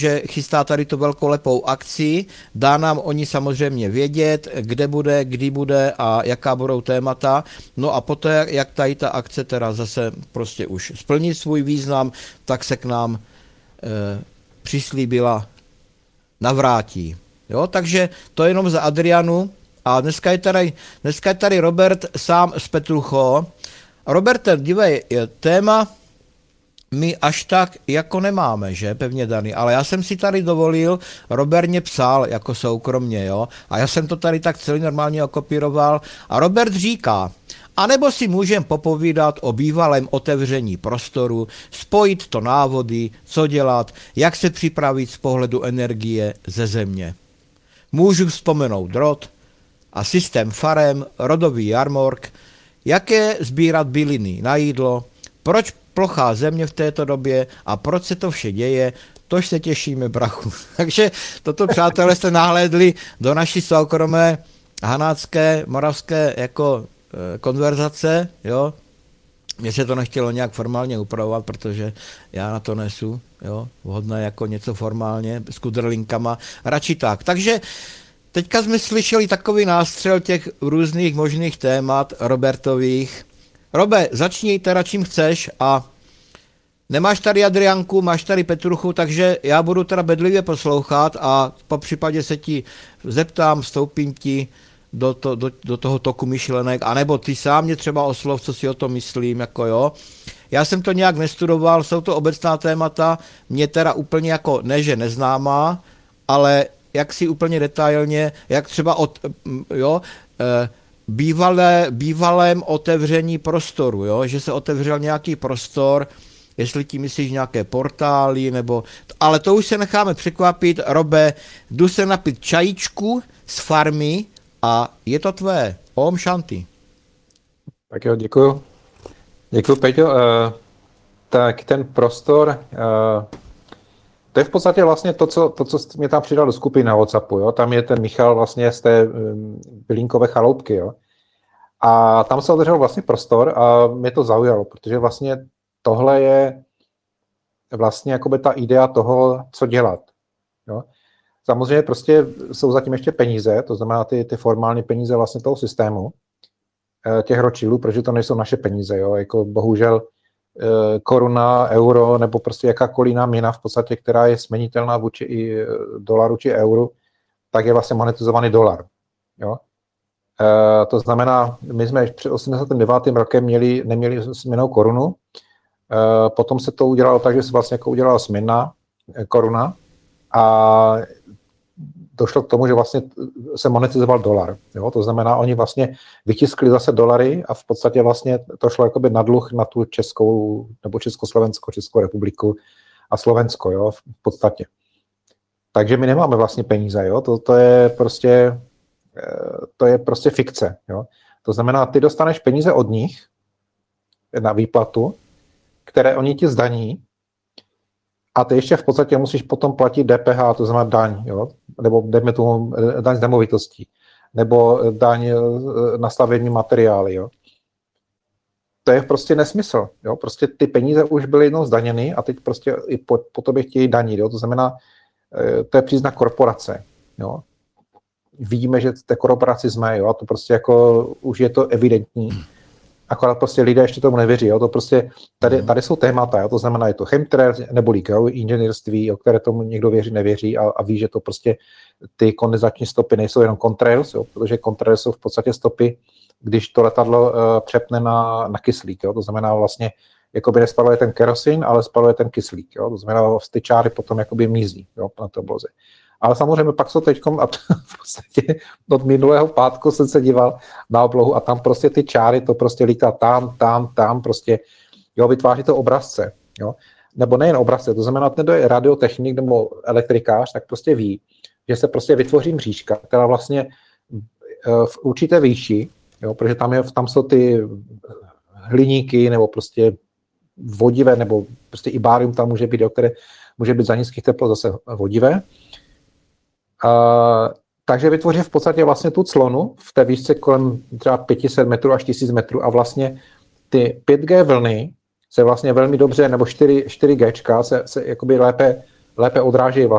že chystá tady tu velkolepou akci, dá nám oni samozřejmě vědět, kde bude, kdy bude a jaká budou témata. No a poté, jak tady ta akce teda zase prostě už splní svůj význam, tak se k nám přislíbila navrátí. Jo, takže to jenom za Adrianu. A dneska je tady Robert sám z Petrucho. Roberte, dívej, téma my až tak jako nemáme, že, pevně daný, ale já jsem si tady dovolil, Robert mě psal jako soukromně, jo, a já jsem to tady tak celý normálně okopíroval a Robert říká, anebo si můžeme popovídat o bývalém otevření prostoru, spojit to návody, co dělat, jak se připravit z pohledu energie ze země. Můžu vzpomenout drot a systém farem, rodový jarmork, jaké sbírat byliny na jídlo, proč plochá země v této době a proč se to vše děje, tož se těšíme, brachu. Takže toto, přátelé, jste nahlédli do naší soukromé hanácké, moravské jako konverzace, jo. Mně se to nechtělo nějak formálně upravovat, protože já na to nesu, jo, vhodné jako něco formálně, s kudrlinkama, radši tak. Takže teďka jsme slyšeli takový nástřel těch různých možných témat Robertových. Robe, začni teda čím chceš a nemáš tady Adrianku, máš tady Petruchu, takže já budu teda bedlivě poslouchat a po případě se ti zeptám, vstoupím ti do toho toku myšlenek, anebo ty sám mě třeba oslov, co si o tom myslím, jako jo. Já jsem to nějak nestudoval, jsou to obecná témata, mě teda úplně jako ne, že neznámá, ale jak si úplně detailně, jak třeba bývalém otevření prostoru, jo? Že se otevřel nějaký prostor, jestli tím myslíš nějaké portály, nebo... Ale to už se necháme překvapit. Robe, jdu se napít čajíčku z farmy a je to tvé. Om Shanti. Tak jo, děkuju. Děkuju, Peťo. Tak ten prostor, to je v podstatě vlastně to, co mě tam přidal do skupiny na WhatsAppu, jo? Tam je ten Michal vlastně z té bylinkové chaloupky, jo? A tam se otevřel vlastně prostor a mě to zaujalo, protože vlastně tohle je vlastně jakoby ta idea toho, co dělat, jo? Samozřejmě prostě jsou zatím ještě peníze, to znamená ty formální peníze vlastně toho systému, těch ročilů, protože to nejsou naše peníze, jo? Jako bohužel koruna, euro nebo prostě jakákoliv jiná měna v podstatě, která je směnitelná vůči i dolaru či euru, tak je vlastně monetizovaný dolar. Jo? To znamená, my jsme před 89. rokem neměli směnnou korunu, potom se to udělalo tak, že se vlastně jako udělala směnná koruna a došlo k tomu, že vlastně se monetizoval dolar. Jo? To znamená, oni vlastně vytiskli zase dolary a v podstatě vlastně to šlo jakoby na dluh na tu českou, nebo Československo, Českou republiku a Slovensko, jo? V podstatě. Takže my nemáme vlastně peníze, jo? To je prostě fikce. Jo? To znamená, ty dostaneš peníze od nich na výplatu, které oni ti zdaní, a ty ještě v podstatě musíš potom platit DPH, to znamená daň, jo? Nebo dejme tomu daň z nemovitostí, nebo daň na stavební materiály. Jo? To je prostě nesmysl. Jo? Prostě ty peníze už byly jednou zdaněny a teď prostě i po tobě chtějí danit. Jo? To znamená, to je příznak korporace. Jo? Vidíme, že v té korporaci jsme, jo? A to prostě jako už je to evidentní. Akorát prostě lidé ještě tomu nevěří. Jo? To prostě, tady jsou témata, jo? To znamená, je to chemtrails nebo inženýrství, o které tomu někdo věří, nevěří a ví, že to prostě ty kondenzační stopy nejsou jenom contrails, jo? Protože contrails jsou v podstatě stopy, když to letadlo přepne na kyslík. Jo? To znamená vlastně, jakoby nespaluje ten kerosin, ale spaluje ten kyslík. Jo? To znamená, ty čáry potom jakoby mizí, jo? Na té obloze. Ale samozřejmě pak jsou teďkom, a v podstatě od minulého pátku jsem se díval na oblohu a tam prostě ty čáry, to prostě lítá tam, prostě, jo, vytváří to obrazce, jo. Nebo nejen obrazce, to znamená, ten, kdo je radiotechnik nebo elektrikář, tak prostě ví, že se prostě vytvoří mřížka, která vlastně v určité výši, jo, protože tam jsou ty hliníky nebo prostě vodivé, nebo prostě i bárium tam může být, jo, které může být za nízkých teplot zase vodivé. Takže vytvoří v podstatě vlastně tu clonu v té výšce kolem třeba 500 metrů až 1000 metrů a vlastně ty 5G vlny se vlastně velmi dobře, nebo 4G se jakoby lépe odráží vlastně